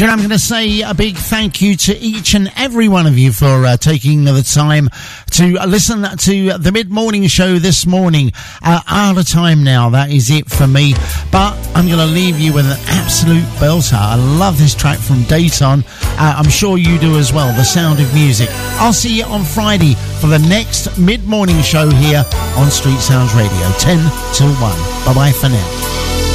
And I'm going to say a big thank you to each and every one of you for taking the time to listen to the mid-morning show this morning. Out of time now, that is it for me. But I'm going to leave you with an absolute belter. I love this track from Dayton. I'm sure you do as well, The Sound of Music. I'll see you on Friday for the next mid-morning show here on Street Sounds Radio, 10 till 1. Bye-bye for now.